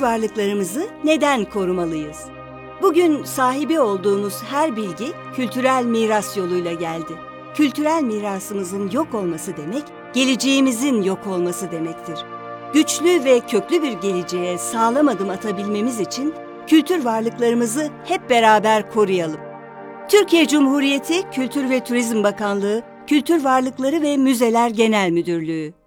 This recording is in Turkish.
kültür varlıklarımızı neden korumalıyız? Bugün sahibi olduğumuz her bilgi kültürel miras yoluyla geldi. Kültürel mirasımızın yok olması demek, geleceğimizin yok olması demektir. Güçlü ve köklü bir geleceğe sağlam adım atabilmemiz için kültür varlıklarımızı hep beraber koruyalım. Türkiye Cumhuriyeti Kültür ve Turizm Bakanlığı, Kültür Varlıkları ve Müzeler Genel Müdürlüğü